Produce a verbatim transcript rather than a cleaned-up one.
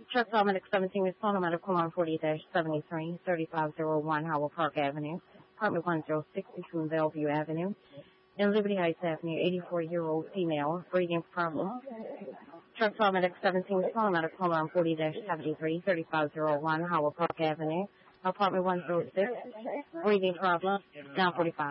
Truck Dominic seventeen, responding medical on forty seventy-three, thirty-five oh one Howell Park Avenue, apartment one oh six between Bellevue Avenue and Liberty Heights Avenue, eighty-four-year-old female, breathing problem. Truck Dominic seventeen, responding medical on forty seventy-three, thirty-five oh one Howell Park Avenue, apartment one oh six, breathing problem, nine forty-five.